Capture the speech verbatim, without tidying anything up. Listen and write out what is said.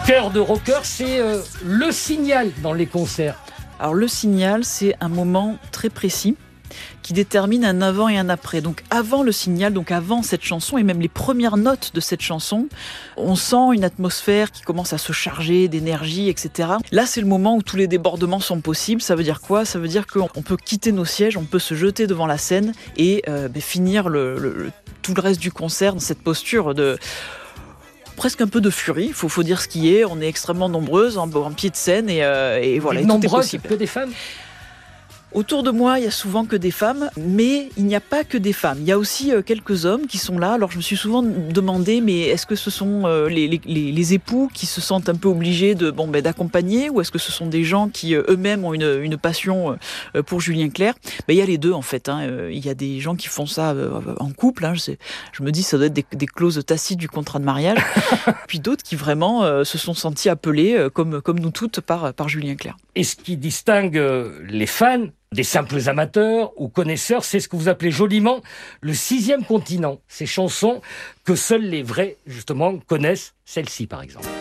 cœur de rocker, c'est euh, le signal dans les concerts. Alors le signal, c'est un moment très précis qui détermine un avant et un après. Donc avant le signal, donc avant cette chanson et même les premières notes de cette chanson, on sent une atmosphère qui commence à se charger d'énergie, et cetera. Là, c'est le moment où tous les débordements sont possibles. Ça veut dire quoi ? Ça veut dire qu'on peut quitter nos sièges, on peut se jeter devant la scène et euh, ben, finir le, le, le, tout le reste du concert dans cette posture de... presque un peu de furie, il faut, faut dire ce qui est. On est extrêmement nombreuses en, en pied de scène et, euh, et voilà, et tout est possible. Que des femmes ? Autour de moi, il y a souvent que des femmes, mais il n'y a pas que des femmes. Il y a aussi euh, quelques hommes qui sont là. Alors je me suis souvent demandé, mais est-ce que ce sont euh, les, les, les époux qui se sentent un peu obligés de, bon, ben, d'accompagner, ou est-ce que ce sont des gens qui euh, eux-mêmes ont une, une passion euh, pour Julien Clerc ? Ben, il y a les deux en fait. Hein. Euh, il y a des gens qui font ça euh, en couple. Hein. Je, sais, je me dis, ça doit être des, des clauses tacites du contrat de mariage. Puis d'autres qui vraiment euh, se sont sentis appelés, euh, comme, comme nous toutes, par, par Julien Clerc. Et ce qui distingue euh, les fans des simples amateurs ou connaisseurs, c'est ce que vous appelez joliment le sixième continent. Ces chansons que seuls les vrais, justement, connaissent, celle-ci par exemple.